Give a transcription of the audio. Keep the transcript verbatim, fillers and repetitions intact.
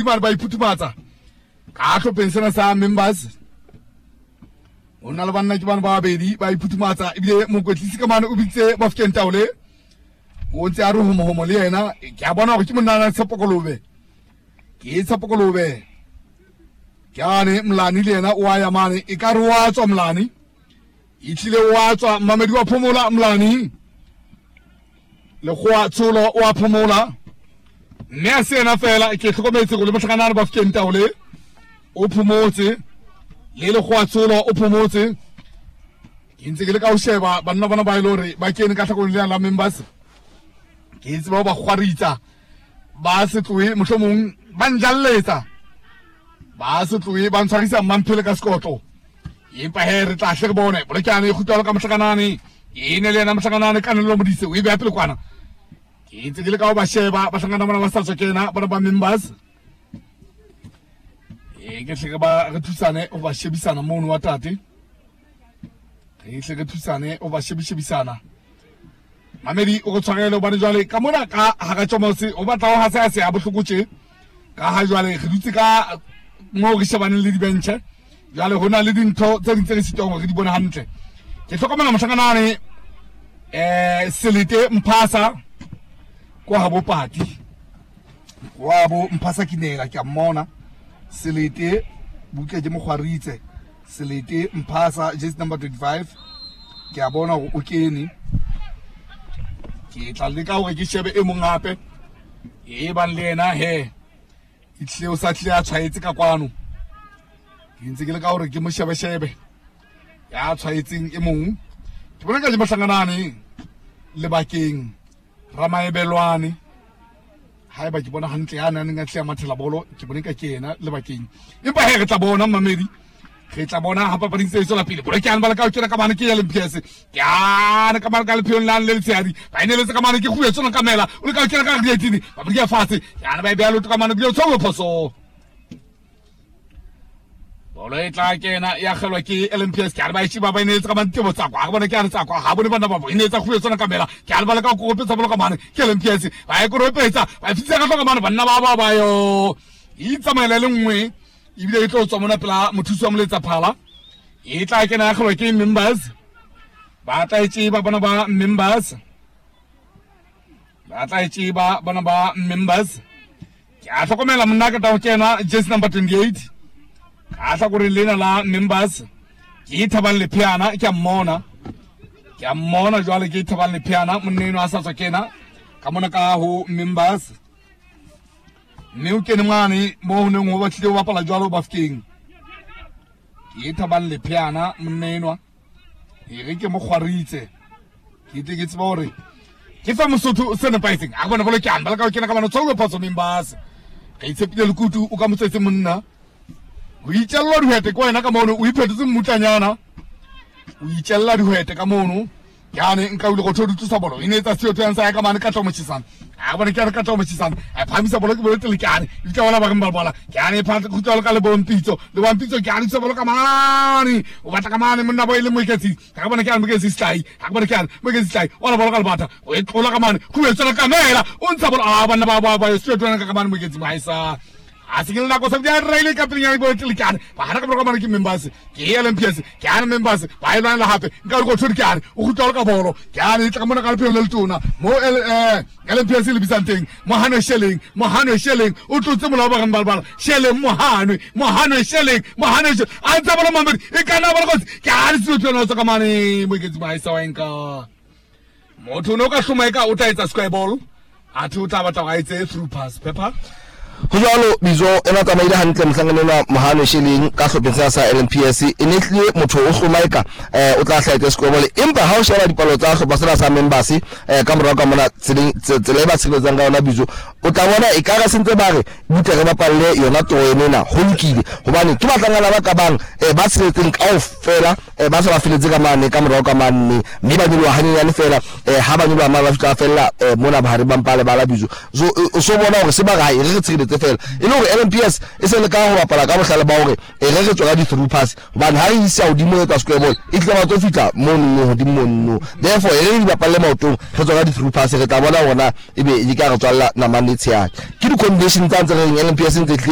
mane ba iphuthumatsa ka hlopheng sena sa members ona le banna ke bana ba babedi ba iphuthumatsa ebile mokwetlisi ka mane o bitse Bafokeng Taole o ntse a re homo homo le yena ke a bona gore ke monana Tshepokolobe ke Tshepokolobe ke ane Mlani le yena o a ya mane e ka re wa tswa Mlani e tlile wa tswa Mamedi wa phomola Mlani le khoa tsolo wa phomola mme a sena fela ke tlhokometse go le motlhakana ba Bafokeng Taole o phomotse le le khoa tsolo o phomotse ke ntse ke le ka o sheba banna bana ba ile hore ba kene ka tlhakong le la members ke itse ba ba khwaritsa ba se tloe mohlomong ba njalletsa ba se tloe ba ntshwarisa mamphele ka skotlo empa he re tla hle re bone bolekane e khutalo ka mohlakanane e ne le yena mohlakanane ka nelo modise o e be pele kwana ke itse ke le ka ba sheba ba hlangana bona ba sa tswa kena bana ba members e ke hle ba re thusane o ba shebisana mono wa tate ke hle ke thusane o ba shebishebisana Mamedi o go tshwarelo ba jwale ka mona ka ha ka tsomotse o batla o ha se se a bohlokotse ka ha jwale re dutse ka mo re shebane le dibentshe jwale hona le dintho tse dintse re sitong re di bona hantle ke hlokomela mohlakanane eh Selete Mphasa kwa habo pati kwa bo Mphasa Kinela ke a mmona Selete buke je mogwaritse Selete Mphasa just number twenty-five ke a bona o kene ke tla le ka hore ke shebe e mong gape e ban le yena he itle o sa tle a tshwaetse ka kwano ke ntse ke le ka hore ke mo shebe shebe ya tshwaetseng e mong ke bona ka le mahlanganane le bakeng Ramaebelwane ha eba ke bona hantle ya nang a tle ya mathela bolo ke bona ka ke yena le bakeng empa he re tla bona Mamedi re tla bona ha papading se isola pele bolo ke an bala ka o kena ka mane ke ya Olympias ya na ka mane ka le phion la le tsiadi ba ine le se ka mane ke khuwe tsona kamela o le ka o kena ka dietini ba bri ya fase ya na ba be a lo ka mane ke o tsho phoso bolo e tla kena ya kgelwa ke Olympias ke a ba itse ba ba ine le ka mane ke botsa kwa bona ke a tsa kwa ha bone bana ba bo ine tsa khuwe tsona kamela ke a bala ka go kopetsa bolo ka mane ke Olympias ba e go ropetsa ba fitse ka ka mane banna ba ba ba yo e tsamaela le nngwe ibile e tlo tswa mona pela mothusi wa moletsa phala e tla kena ya kgelwa ke members ba tla itse ba bona ba members ba tla itse ba bona ba members ke a hlokomela monna ka tao kena jersey number twenty-eight ka tla go re lena la members ke Thabang Lepheana ke a mmona ke a mmona jwale ke Thabang Lepheana monneno a sa tswa kena ka mona ka ho members mme o kene mane mo ho neng ho batlile ho bapala jwalo Bafokeng ke Thabang Lepheana monnenwa e re ke mo khwaritse ke tle ke tseba hore ke fa Mosotho se nepaitseng a bona bolo ke an bala ka o kena ka bana tswa phatso members ke itshepile lekutu o ka motsetse monna o itjalla dihwete kwa ena ka mono o iphethetse mmutlanyana o itjalla dihwete ka mono yane nka o le go thodu sa bolo ine tsa seo tsa ya ka mane ka tlomotsisana a bona ke re ka tlomotsisana a phamisa bolo ke bolo tele kane e tla wala ba re mbala ke ane phatla go tswa ka le bompitso le bompitso ke ane tsa bolo ka mane o batla ka mane monna bo ile mo iketsi ka bona ke ane mo ke sistai ka bona ke ane mo ke sistai wala bolo ka le bata o e tlola ka mane go etsana ka mela o ntsa bolo a bana ba ba ba seo tsa ka mane mo iketsi maisa asingile na go sa dia raile ka pinya go tele kane ba hana ka bolo ka mane ke members ke Olympias ke ane members ba ile la hape nka go tsodi kane o go tlola ka bolo ke ane tla ka mona ka le pelo le tona mo eh Olympias le bisanteng Mohano Shelling Mohano Shelling o tlotse mola ba gamba bala Shelling Mohano Mohano Shelling Mohano a ntsa bolo Mamedi e kana bolo go ke ane se tsona tsa ka mane mo iketsi ba isa wa enka motho no ka hlomaeka o tla etsa square ball a thu tla batla ga itse through pass pepper ho jwalo bizo ena tsamaile hantle mhlanganelwa Mohano Shelling ka hlopheng sa L N P S e ne tlile motho o hlomaeka eh o tla hlaetsa square empa ha o sheba dipalo tsa hlopha sena sa members eh ka morao ka mona tseleng tsele ba tshebetsang ka ona bizo o tla bona e ka ga sentse ba re butle re bapalle yona toenena ho lokile hobane ke batlangana ba ka bang eh ba tshebetseng kaofela eh ba sa ba filetse ka mane ka morao ka mane mme ba nyolwa hanyane fela eh ha ba nyolwa ma ba fitla fela eh mona ba re ba mpale ba la bizo so o so bona hore se ba ga e re tshebetse fela e le hore L N P S e se le ka ho bapala ka bohlale ba hore e re re tswa ka di through pass hobane ha e isa hodimo etsa square ball e tla ba tlo fitla mono hodimo mono therefore e re di bapale maotong re tswa ka di through pass re tla bona hona ebe e ka re tswalla namane tshiaki ke di conditions tsa ntse re L N P S ntse